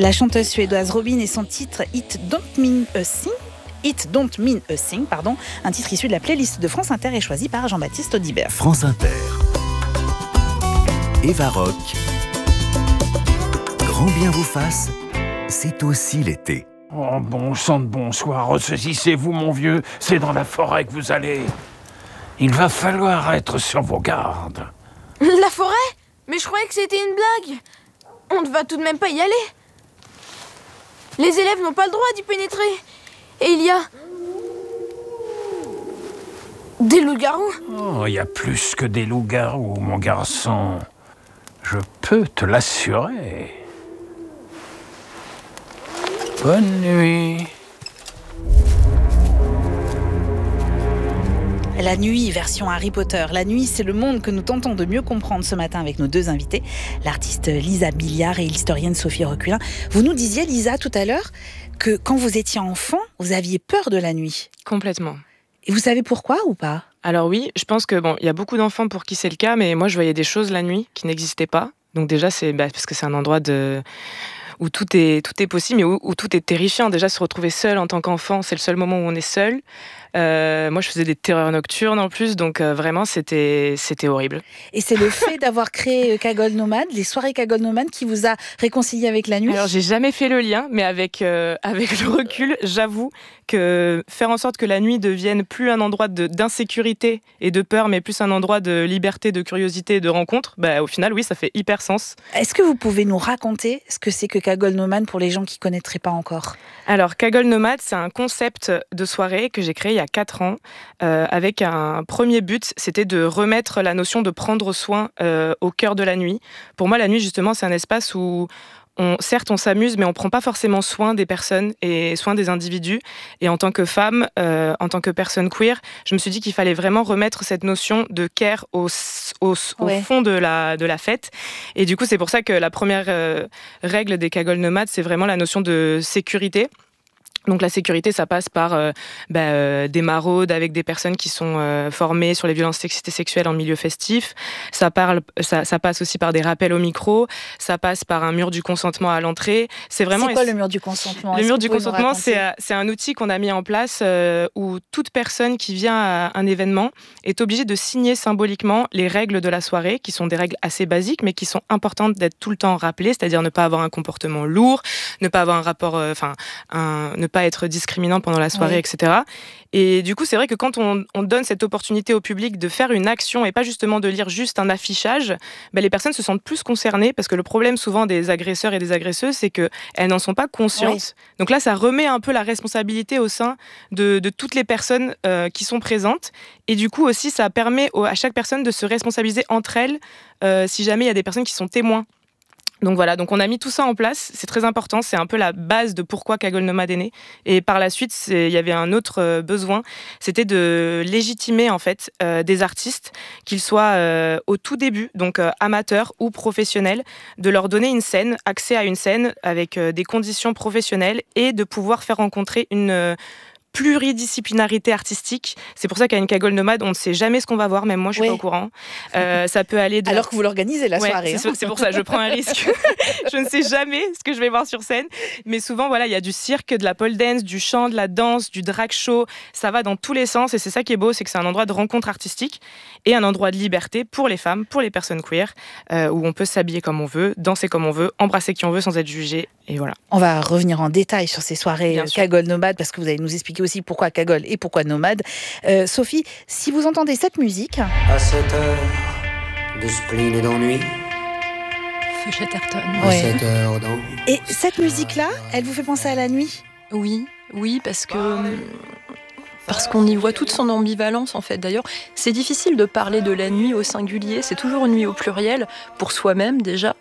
La chanteuse suédoise Robyn et son titre It Don't Mean a Thing, un titre issu de la playlist de France Inter et choisi par Jean-Baptiste Audibert. France Inter. Eva Rock. Grand bien vous fasse, c'est aussi l'été. Oh, bon sang de bonsoir, ressaisissez-vous mon vieux, c'est dans la forêt que vous allez. Il va falloir être sur vos gardes. La forêt ? Mais je croyais que c'était une blague. On ne va tout de même pas y aller. Les élèves n'ont pas le droit d'y pénétrer. Et il y a... des loups-garous. Oh, il y a plus que des loups-garous, mon garçon. Je peux te l'assurer. Bonne nuit. La nuit, version Harry Potter. La nuit, c'est le monde que nous tentons de mieux comprendre ce matin avec nos deux invités, l'artiste Lisa Billiard et l'historienne Sophie Reculin. Vous nous disiez, Lisa, tout à l'heure, que quand vous étiez enfant, vous aviez peur de la nuit. Complètement. Et vous savez pourquoi ou pas ? Alors oui, je pense que il y a beaucoup d'enfants pour qui c'est le cas, mais moi je voyais des choses la nuit qui n'existaient pas. Donc déjà, c'est parce que c'est un endroit où tout est possible, mais où tout est terrifiant. Déjà, se retrouver seul en tant qu'enfant, c'est le seul moment où on est seul. Moi, je faisais des terreurs nocturnes en plus, donc vraiment, c'était horrible. Et c'est le fait d'avoir créé Cagole Nomade, les soirées Cagole Nomade, qui vous a réconcilié avec la nuit ? Alors, j'ai jamais fait le lien, mais avec le recul, j'avoue que faire en sorte que la nuit devienne plus un endroit d'insécurité et de peur, mais plus un endroit de liberté, de curiosité et de rencontre, au final, oui, ça fait hyper sens. Est-ce que vous pouvez nous raconter ce que c'est que Cagole Nomade pour les gens qui ne connaîtraient pas encore ? Alors, Cagole Nomade, c'est un concept de soirée que j'ai créé il y a 4 ans, avec un premier but, c'était de remettre la notion de prendre soin au cœur de la nuit. Pour moi, la nuit, justement, c'est un espace où certes, on s'amuse, mais on ne prend pas forcément soin des personnes et soin des individus. Et en tant que femme, en tant que personne queer, je me suis dit qu'il fallait vraiment remettre cette notion de care au fond de la fête. Et du coup, c'est pour ça que la première règle des Cagole Nomades, c'est vraiment la notion de sécurité. Donc la sécurité, ça passe par des maraudes avec des personnes qui sont formées sur les violences sexistes et sexuelles en milieu festif. Ça passe aussi par des rappels au micro. Ça passe par un mur du consentement à l'entrée. C'est quoi le mur du consentement ? Le mur du consentement, c'est un outil qu'on a mis en place où toute personne qui vient à un événement est obligée de signer symboliquement les règles de la soirée, qui sont des règles assez basiques, mais qui sont importantes d'être tout le temps rappelées, c'est-à-dire ne pas avoir un comportement lourd, ne pas avoir un rapport, ne pas être discriminant pendant la soirée, etc. Et du coup, c'est vrai que quand on donne cette opportunité au public de faire une action et pas justement de lire juste un affichage, les personnes se sentent plus concernées, parce que le problème souvent des agresseurs et des agresseuses, c'est qu'elles n'en sont pas conscientes. Oui. Donc là, ça remet un peu la responsabilité au sein de toutes les personnes qui sont présentes. Et du coup aussi, ça permet à chaque personne de se responsabiliser entre elles si jamais il y a des personnes qui sont témoins. Donc voilà, donc on a mis tout ça en place, c'est très important, c'est un peu la base de pourquoi Cagole Nomade est né. Et par la suite, il y avait un autre besoin, c'était de légitimer en fait des artistes, qu'ils soient au tout début, donc amateurs ou professionnels, de leur donner une scène, accès à une scène avec des conditions professionnelles et de pouvoir faire rencontrer une pluridisciplinarité artistique. C'est pour ça qu'à une Cagole Nomade, on ne sait jamais ce qu'on va voir, même moi je suis pas au courant. Ça peut aller alors que vous l'organisez la soirée. C'est pour ça, je prends un risque. Je ne sais jamais ce que je vais voir sur scène, mais souvent voilà, il y a du cirque, de la pole dance, du chant, de la danse, du drag show, ça va dans tous les sens et c'est ça qui est beau, c'est que c'est un endroit de rencontre artistique et un endroit de liberté pour les femmes, pour les personnes queer, où on peut s'habiller comme on veut, danser comme on veut, embrasser qui on veut sans être jugé, et voilà. On va revenir en détail sur ces soirées Cagole Nomade parce que vous allez nous expliquer aussi pourquoi Cagole et pourquoi Nomade. Sophie, si vous entendez cette musique... À cette heure de spleen et d'ennui. Feu Chatterton. À cette heure d'ennui. Et cette musique-là, elle vous fait penser à la nuit ? Oui, parce qu'on y voit toute son ambivalence en fait. D'ailleurs, c'est difficile de parler de la nuit au singulier, c'est toujours une nuit au pluriel, pour soi-même déjà.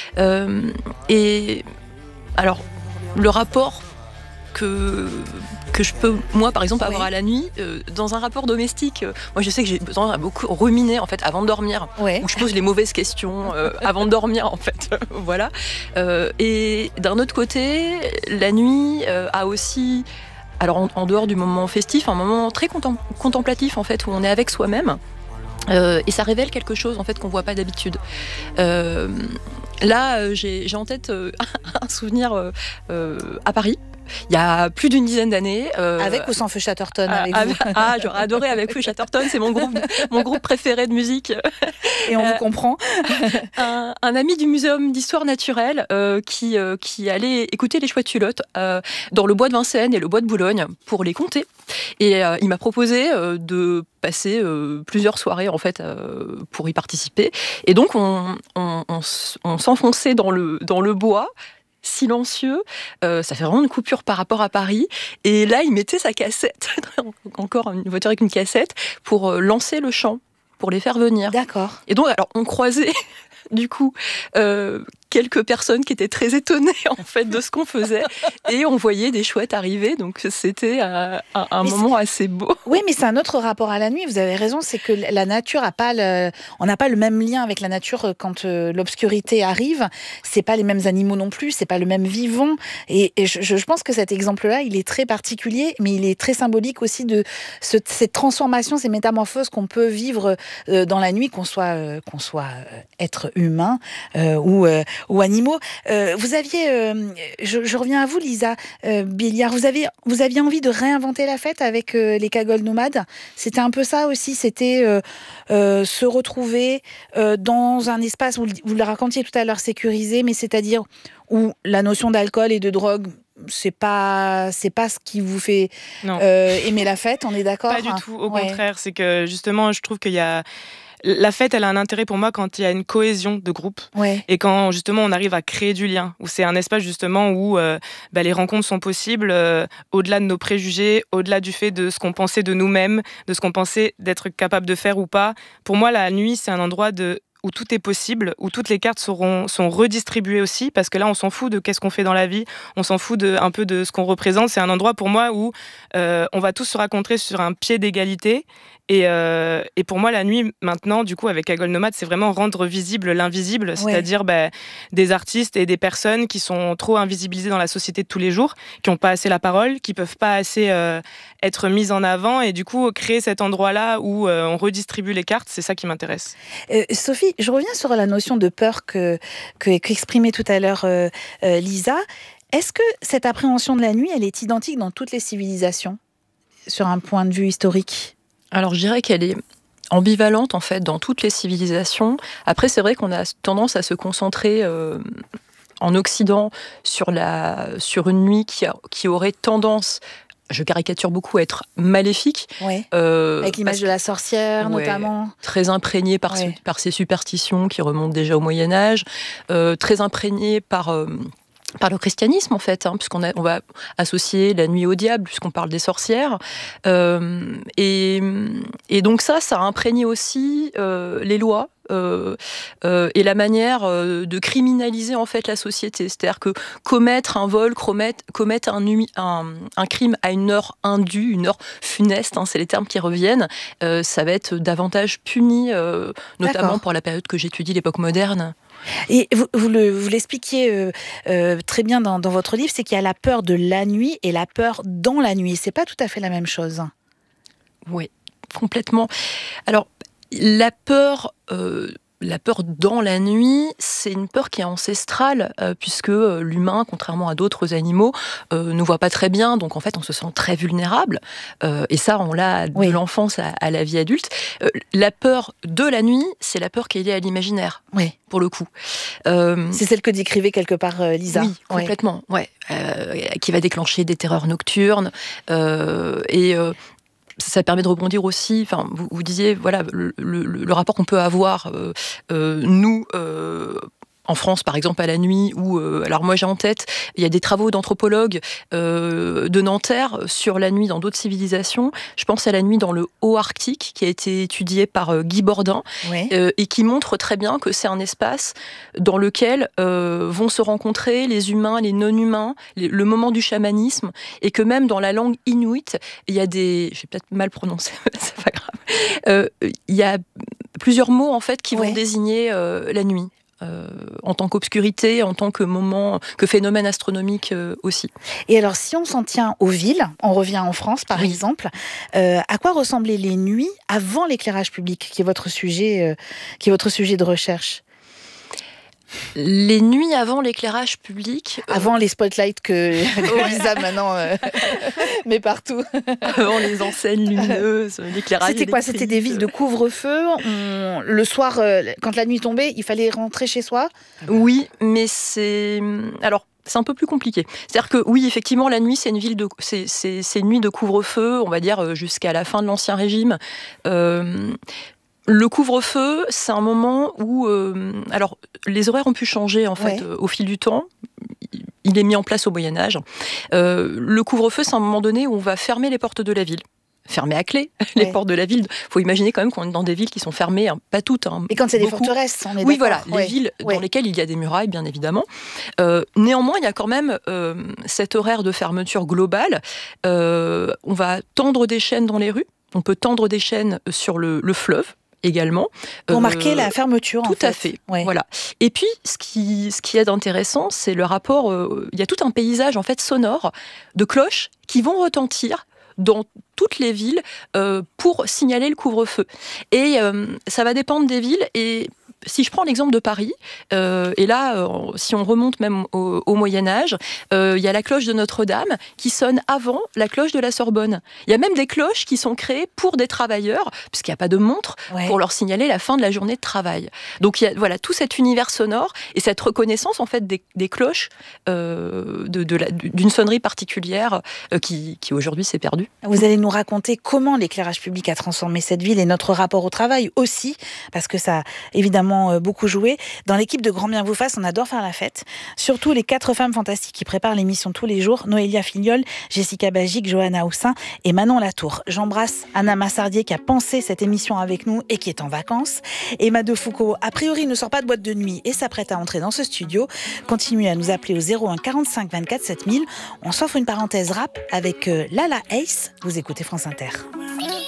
Et alors, le rapport que je peux, moi, par exemple, avoir à la nuit, dans un rapport domestique. Moi, je sais que j'ai besoin de beaucoup ruminer, en fait, avant de dormir. Où je pose les mauvaises questions avant de dormir, en fait. Voilà. Et d'un autre côté, la nuit a aussi... Alors, en dehors du moment festif, un moment très contemplatif, en fait, où on est avec soi-même. Et ça révèle quelque chose, en fait, qu'on voit pas d'habitude. Là, j'ai en tête un souvenir à Paris. Il y a plus d'une dizaine d'années. Avec ou sans Feu Chatterton avec vous j'aurais adoré avec Feu Chatterton, c'est mon groupe préféré de musique. Et on vous comprend. Un ami du Muséum d'Histoire Naturelle qui allait écouter les Chouettes Culottes dans le bois de Vincennes et le bois de Boulogne pour les compter. Et il m'a proposé de passer plusieurs soirées en fait pour y participer. Et donc on s'enfonçait dans le bois, silencieux, ça fait vraiment une coupure par rapport à Paris. Et là, il mettait sa cassette, encore une voiture avec une cassette, pour lancer le chant, pour les faire venir. D'accord. Et donc, alors, on croisait du coup quelques personnes qui étaient très étonnées en fait de ce qu'on faisait, et on voyait des chouettes arriver. Donc c'était un moment assez beau. Oui, mais c'est un autre rapport à la nuit. Vous avez raison, c'est que la nature on n'a pas le même lien avec la nature quand l'obscurité arrive. C'est pas les mêmes animaux non plus, c'est pas le même vivant. Et je pense que cet exemple-là, il est très particulier, mais il est très symbolique aussi de cette transformation, ces métamorphoses qu'on peut vivre dans la nuit, qu'on soit être humain ou animaux. Vous aviez, je reviens à vous, Lisa Billiard, vous aviez envie de réinventer la fête avec les cagoles nomades. C'était un peu ça aussi, c'était se retrouver dans un espace, vous le racontiez tout à l'heure, sécurisé, mais c'est-à-dire où la notion d'alcool et de drogue, c'est pas ce qui vous fait aimer la fête, on est d'accord? Pas du tout, au contraire, c'est que justement, je trouve qu'il y a... La fête, elle a un intérêt pour moi quand il y a une cohésion de groupe, et quand justement on arrive à créer du lien, où c'est un espace justement où les rencontres sont possibles au-delà de nos préjugés, au-delà du fait de ce qu'on pensait de nous-mêmes, de ce qu'on pensait d'être capable de faire ou pas. Pour moi, la nuit, c'est un endroit où tout est possible, où toutes les cartes sont redistribuées aussi, parce que là, on s'en fout de qu'est-ce qu'on fait dans la vie, on s'en fout un peu de ce qu'on représente. C'est un endroit pour moi où on va tous se rencontrer sur un pied d'égalité. Et pour moi, la nuit, maintenant, du coup, avec Cagole Nomade, c'est vraiment rendre visible l'invisible, c'est-à-dire des artistes et des personnes qui sont trop invisibilisées dans la société de tous les jours, qui n'ont pas assez la parole, qui ne peuvent pas assez être mises en avant, et du coup, créer cet endroit-là où on redistribue les cartes, c'est ça qui m'intéresse. Sophie, je reviens sur la notion de peur qu'exprimait tout à l'heure Lisa. Est-ce que cette appréhension de la nuit, elle est identique dans toutes les civilisations, sur un point de vue historique ? Alors, je dirais qu'elle est ambivalente, en fait, dans toutes les civilisations. Après, c'est vrai qu'on a tendance à se concentrer en Occident sur une nuit qui aurait tendance, je caricature beaucoup, à être maléfique. Avec l'image de la sorcière, notamment. Très imprégnée par ces superstitions qui remontent déjà au Moyen-Âge, très imprégnée par le christianisme, en fait, puisqu'on va associer la nuit au diable, puisqu'on parle des sorcières. Et donc ça a imprégné aussi les lois et la manière de criminaliser, en fait, la société. C'est-à-dire que commettre un vol, commettre un crime à une heure indue, une heure funeste, c'est les termes qui reviennent, ça va être davantage puni, notamment pour la période que j'étudie, l'époque moderne. Et vous l'expliquiez très bien dans votre livre, c'est qu'il y a la peur de la nuit et la peur dans la nuit. C'est pas tout à fait la même chose. Oui, complètement. Alors, la peur dans la nuit, c'est une peur qui est ancestrale, puisque l'humain, contrairement à d'autres animaux, ne voit pas très bien, donc en fait on se sent très vulnérable, et ça on l'a de l'enfance à la vie adulte. La peur de la nuit, c'est la peur qui est liée à l'imaginaire, pour le coup. C'est celle que décrivait quelque part Lisa. Oui, complètement, qui va déclencher des terreurs nocturnes, et ça permet de rebondir aussi. Enfin, vous disiez, voilà, le rapport qu'on peut avoir, nous, en France, par exemple, à la nuit, où, alors moi j'ai en tête, il y a des travaux d'anthropologues de Nanterre sur la nuit dans d'autres civilisations. Je pense à la nuit dans le Haut-Arctique, qui a été étudiée par Guy Bordin, et qui montre très bien que c'est un espace dans lequel vont se rencontrer les humains, les non-humains, le moment du chamanisme, et que même dans la langue inuit, il y a des... J'ai peut-être mal prononcé, c'est pas grave. Il y a plusieurs mots, en fait, qui vont désigner la nuit. En tant qu'obscurité, en tant que phénomène astronomique aussi. Et alors, si on s'en tient aux villes, on revient en France par exemple, à quoi ressemblaient les nuits avant l'éclairage public, qui est votre sujet de recherche ? Les nuits avant l'éclairage public. Avant les spotlights que Lisa maintenant met partout. Avant les enseignes lumineuses, l'éclairage. C'était quoi ? C'était des villes de couvre-feu. Le soir, quand la nuit tombait, il fallait rentrer chez soi ? Oui, mais c'est... Alors, c'est un peu plus compliqué. C'est-à-dire que oui, effectivement, la nuit, c'est une une nuit de couvre-feu, on va dire jusqu'à la fin de l'Ancien Régime. Le couvre-feu, c'est un moment où... alors, les horaires ont pu changer, en fait, au fil du temps. Il est mis en place au Moyen-Âge. Le couvre-feu, c'est un moment donné où on va fermer les portes de la ville. Fermer à clé les portes de la ville. Il faut imaginer quand même qu'on est dans des villes qui sont fermées, pas toutes. Et quand c'est des forteresses, on est d'accord. Oui, voilà, les villes dans lesquelles il y a des murailles, bien évidemment. Néanmoins, il y a quand même cet horaire de fermeture globale. On va tendre des chaînes dans les rues. On peut tendre des chaînes sur le fleuve également. Pour marquer la fermeture, tout à fait. Voilà. Et puis, ce qui est intéressant, c'est le rapport... il y a tout un paysage en fait sonore de cloches qui vont retentir dans toutes les villes pour signaler le couvre-feu. Et ça va dépendre des villes. Et si je prends l'exemple de Paris, et là, si on remonte même au Moyen-Âge, il y a la cloche de Notre-Dame qui sonne avant la cloche de la Sorbonne. Il y a même des cloches qui sont créées pour des travailleurs, puisqu'il n'y a pas de montre, pour leur signaler la fin de la journée de travail. Donc il y a voilà, tout cet univers sonore et cette reconnaissance en fait des cloches d'une sonnerie particulière qui aujourd'hui s'est perdue. Vous allez nous raconter comment l'éclairage public a transformé cette ville et notre rapport au travail aussi, parce que ça a évidemment beaucoup joué. Dans l'équipe de Grand Bien vous fasse, on adore faire la fête. Surtout les 4 femmes fantastiques qui préparent l'émission tous les jours. Noélia Filiol, Jessica Bagic, Johanna Houssin et Manon Latour. J'embrasse Anna Massardier qui a pensé cette émission avec nous et qui est en vacances. Emma Defoucault, a priori, ne sort pas de boîte de nuit et s'apprête à entrer dans ce studio. Continuez à nous appeler au 01 45 24 7000. On s'offre une parenthèse rap avec Lala Ace. Vous écoutez France Inter.